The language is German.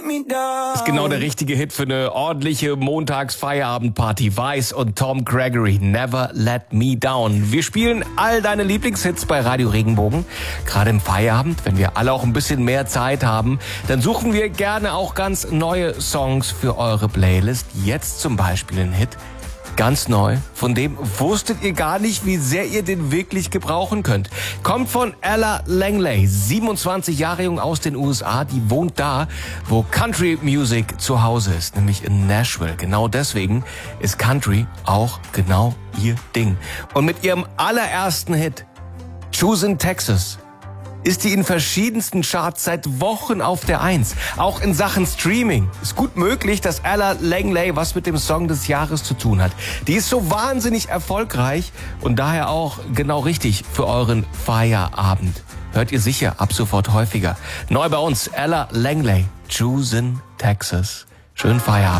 Ist genau der richtige Hit für eine ordentliche Montags-Feierabendparty. Vice und Tom Gregory, Never Let Me Down. Wir spielen all deine Lieblingshits bei Radio Regenbogen. Gerade im Feierabend, wenn wir alle auch ein bisschen mehr Zeit haben, dann suchen wir gerne auch ganz neue Songs für eure Playlist. Jetzt zum Beispiel ein Hit, ganz neu, von dem wusstet ihr gar nicht, wie sehr ihr den wirklich gebrauchen könnt. Kommt von Ella Langley, 27 Jahre jung aus den USA. Die wohnt da, wo Country Music zu Hause ist, nämlich in Nashville. Genau deswegen ist Country auch genau ihr Ding. Und mit ihrem allerersten Hit, Choosing Texas, ist die in verschiedensten Charts seit Wochen auf der 1. Auch in Sachen Streaming ist gut möglich, dass Ella Langley was mit dem Song des Jahres zu tun hat. Die ist so wahnsinnig erfolgreich und daher auch genau richtig für euren Feierabend. Hört ihr sicher ab sofort häufiger. Neu bei uns, Ella Langley, Choosing Texas. Schönen Feierabend.